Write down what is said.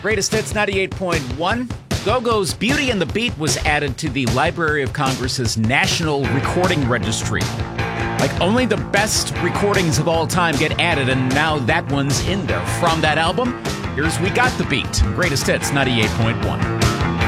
Greatest Hits 98.1. Go-Go's Beauty and the Beat was added to the Library of Congress's National Recording Registry. Like, only the best recordings of all time get added, and now that one's in there. From that album, here's We Got the Beat. Greatest Hits 98.1.